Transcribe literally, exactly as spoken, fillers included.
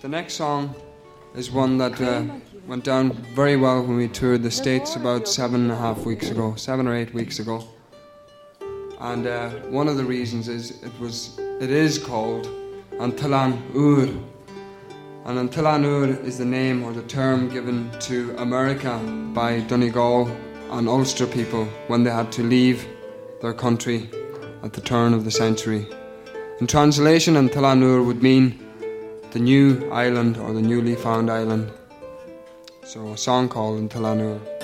The next song is one that uh, went down very well when we toured the States about seven and a half weeks ago, seven or eight weeks ago. And uh, one of the reasons is it was, it is called An Tlan Ur. And An Tlan Ur is the name or the term given to America by Donegal and Ulster people when they had to leave their country at the turn of the century. In translation, An Tlan Ur would mean the new island or the newly found island. So a song called An Tlan Ur.